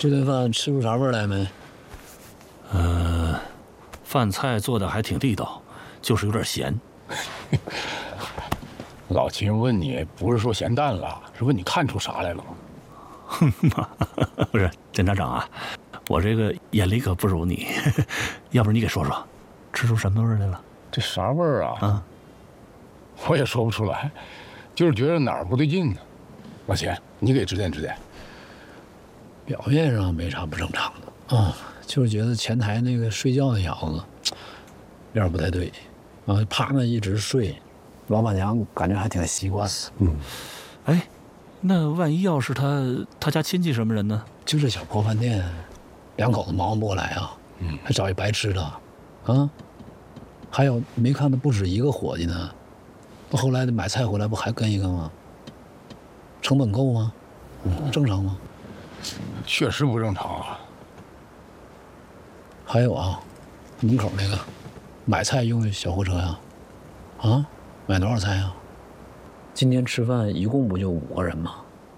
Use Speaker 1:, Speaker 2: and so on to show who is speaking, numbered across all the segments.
Speaker 1: 这顿饭吃出啥味儿来没？
Speaker 2: 饭菜做的还挺地道，就是有点咸。
Speaker 3: 老秦问你，不是说咸淡了，是问你看出啥来了吗？
Speaker 2: 不是，检察长啊，我这个眼力可不如你，要不然你给说说，吃出什么味儿来了？
Speaker 3: 这啥味儿啊？我也说不出来，就是觉得哪儿不对劲呢。老秦，你给指点指点。
Speaker 1: 表面上没啥不正常的啊，就是觉得前台那个睡觉那小子有点不太对啊，趴那一直睡，老板娘感觉还挺习惯的。
Speaker 2: 哎，那万一要是他家亲戚什么人呢？
Speaker 1: 就这小破饭店，两口子忙活不过来啊，还找一白吃的啊，还有没看到不止一个伙计呢，不后来买菜回来不还跟一个吗？成本够吗？正常吗？
Speaker 3: 确实不正常啊。
Speaker 1: 还有啊，门口那个买菜用的小货车呀，啊，买多少菜啊？今天吃饭一共不就5个人吗？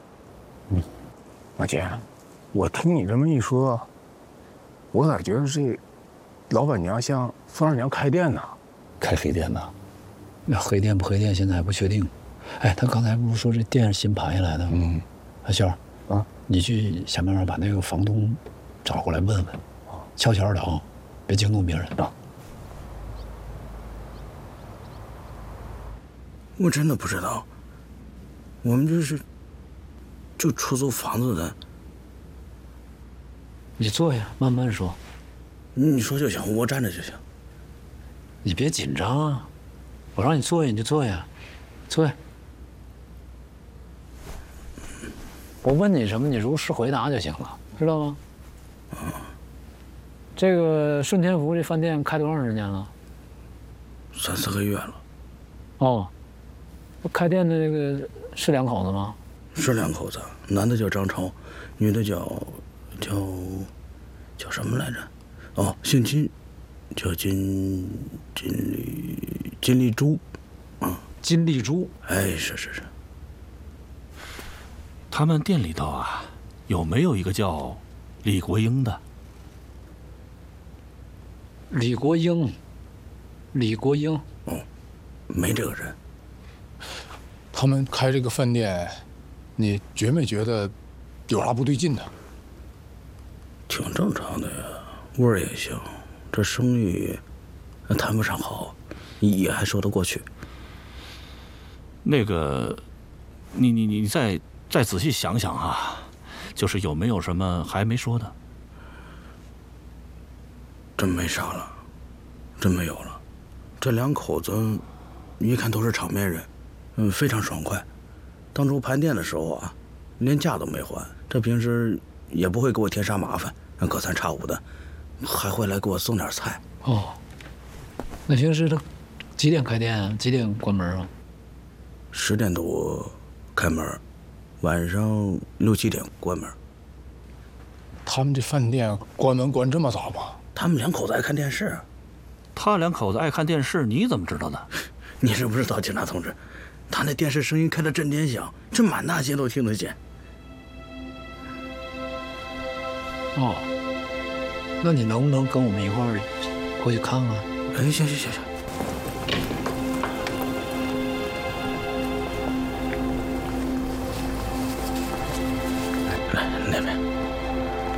Speaker 3: 老秦，我听你这么一说，我咋觉得这老板娘像孙二娘开店呢？
Speaker 1: 开黑店呢？那黑店不黑店现在还不确定。哎，他刚才不是说这店是新盘下来的吗？阿秀啊，你去想办法把那个房东找过来问问，悄悄的啊，别惊动别人啊。
Speaker 4: 我真的不知道，我们这是就出租房子的。
Speaker 1: 你坐下，慢慢说。
Speaker 4: 你说就行，我站着就行。
Speaker 1: 你别紧张啊，我让你坐下你就坐下，坐下。我问你什么，你如实回答就行了，知道吗？这个顺天福这饭店开多长时间了
Speaker 4: ？3、4个月了。
Speaker 1: 哦，开店的这个是两口子吗？
Speaker 4: 是两口子，男的叫张超，女的叫什么来着？哦，姓金，叫金丽珠，啊，
Speaker 1: 金丽珠。
Speaker 4: 哎，是。
Speaker 2: 他们店里头啊，有没有一个叫李国英的？
Speaker 1: 李国英。
Speaker 4: 哦，没这个人。
Speaker 3: 他们开这个饭店，你觉没觉得有啥不对劲呢？
Speaker 4: 挺正常的呀，味儿也行，这生意谈不上好，也还说得过去。
Speaker 2: 那个，你再仔细想想啊，就是有没有什么还没说的？
Speaker 4: 真没啥了，真没有了。这两口子一看都是场面人，非常爽快。当初盘店的时候啊，连价都没还，这平时也不会给我添啥麻烦，隔三差五的还会来给我送点菜。
Speaker 1: 哦，那平时他几点开店啊？几点关门啊
Speaker 4: ？10点多开门，晚上6、7点关门。
Speaker 3: 他们这饭店关门关这么早吗？
Speaker 4: 他们两口子爱看电视。
Speaker 2: 他两口子爱看电视，你怎么知道的？
Speaker 4: 你是不知道，警察同志，他那电视声音开得震天响，这满大街都听得见。
Speaker 1: 哦，那你能不能跟我们一块儿过去看看？
Speaker 4: 哎，行。来那边。